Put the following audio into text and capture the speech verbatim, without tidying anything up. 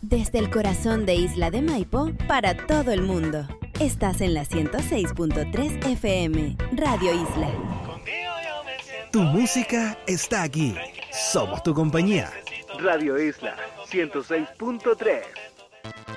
Desde el corazón de Isla de Maipo para todo el mundo. Estás en la ciento seis punto tres F M, Radio Isla. Tu música está aquí. Somos tu compañía. Radio Isla ciento seis punto tres.